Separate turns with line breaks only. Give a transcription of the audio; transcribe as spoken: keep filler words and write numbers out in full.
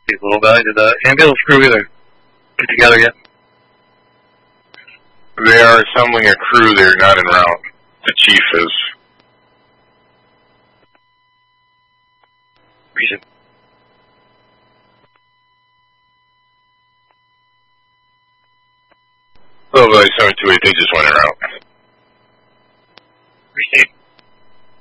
Little guy, did the ambulance crew either get together yet?
They are assembling a crew. They're not en route. The chief is.
Reason.
Oh, boy, seven two eight, they just went en route.